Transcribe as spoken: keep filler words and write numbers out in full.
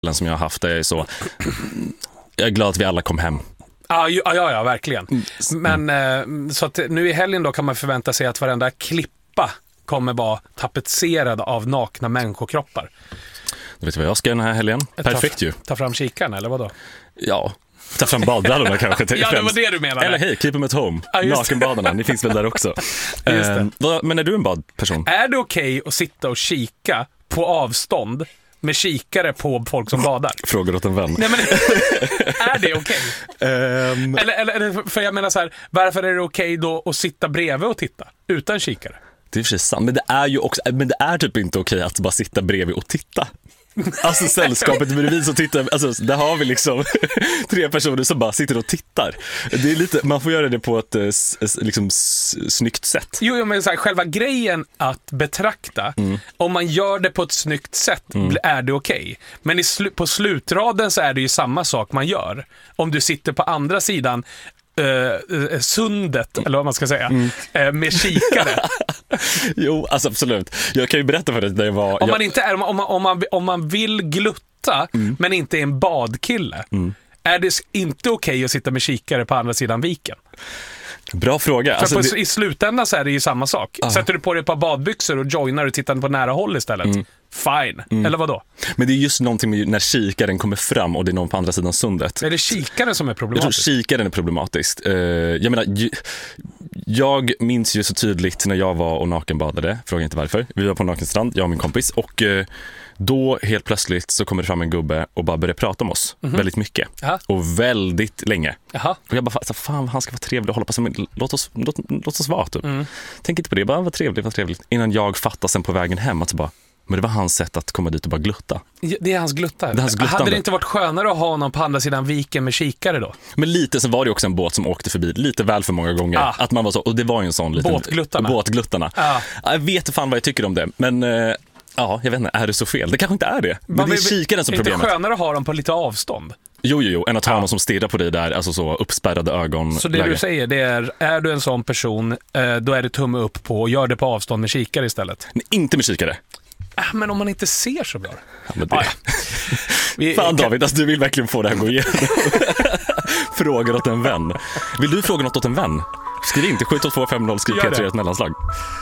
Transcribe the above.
som jag har haft, det är så jag är glad att vi alla kom hem. Ja, ja, ja, verkligen. Men eh, så att nu i helgen då kan man förvänta sig att varenda klippa kommer vara tapetserad av nakna människokroppar. Du vet vad jag ska göra den här helgen? Perfekt ta, ju. Ta fram kikaren, eller vadå? Ja, ta fram badbrallorna kanske. Ja, det var det du menade. Eller hej, keep them at home. Ja, nakenbadarna, ni finns väl där också. Just det. Eh, vad, men är du en badperson? Är det okej okay att sitta och kika på avstånd med kikare på folk som badar? Frågar åt en vän. Nej, men är det okej? Okay? Um... Eller, eller, eller, för jag menar så här, varför är det okej okay då att sitta bredvid och titta utan kikare? Det är för sig sant, men det är ju också, men det är typ inte okej att bara sitta bredvid och titta. Alltså sällskapet bredvid så tittar, alltså där har vi liksom tre personer som bara sitter och tittar. Det är lite, man får göra det på ett liksom snyggt sätt. Jo, men så här, själva grejen att betrakta, mm. om man gör det på ett snyggt sätt mm. är det okej. Okay. Men i slu- på slutraden så är det ju samma sak man gör. Om du sitter på andra sidan Uh, sundet, eller vad man ska säga, mm. uh, med kikare. Jo, alltså absolut. Jag kan ju berätta för dig där jag var... Om jag... man inte är, om man, om man, om man vill glutta mm. men inte är en badkille, mm. är det inte okej okay att sitta med kikare på andra sidan viken? Bra fråga. För alltså, på, det... i slutändan så är det ju samma sak. Ah. Sätter du på dig ett par badbyxor och joinar och tittar på nära håll istället. Mm. Fine. Mm. Eller vadå? Men det är just någonting med när kikaren kommer fram och det är någon på andra sidan sundet. Är det kikaren som är problematisk? Jag tror kikaren är problematiskt. Uh, jag menar, j- jag minns ju så tydligt när jag var och nakenbadade. Fråga inte varför. Vi var på nakenstrand, jag och min kompis. Och uh, då helt plötsligt så kommer det fram en gubbe och bara börjar prata om oss. Mm-hmm. Väldigt mycket. Aha. Och väldigt länge. Aha. Och jag bara, alltså, fan han ska vara trevlig och hålla på sig. Låt oss, låt, låt oss vara typ. Mm. Tänk inte på det, bara var trevligt, var trevligt. Innan jag fattar sen på vägen hem att så bara, men det var hans sätt att komma dit och bara glutta. Det är hans glutta. Det är hans gluttande. Hade det inte varit skönare att ha någon på andra sidan viken med kikare då? Men lite, så var det också en båt som åkte förbi lite väl för många gånger. Ah. Att man var så, och det var ju en sån liten... Båtgluttarna. Båtgluttarna. Ah. Jag vet fan vad jag tycker om det, men... Uh, ja, jag vet inte, är det så fel? Det kanske inte är det. Men, men det är kikaren som är problemet. Är det inte skönare att ha dem på lite avstånd? Jo, jo, jo, än att ha ja. någon som stirrar på dig där, alltså så uppspärrade ögon. Så det läge. Du säger, det är, är du en sån person, eh, då är det tumme upp på och gör det på avstånd med kikare istället? Nej, inte med kikare. Äh, men om man inte ser så bra. Ja, men det... ah, ja. Vi, fan David, alltså, du vill verkligen få det här att gå igenom. Frågar åt en vän. Vill du fråga något åt en vän? Skriv in till sju två två fem noll, skriv P tre ett mellanslag.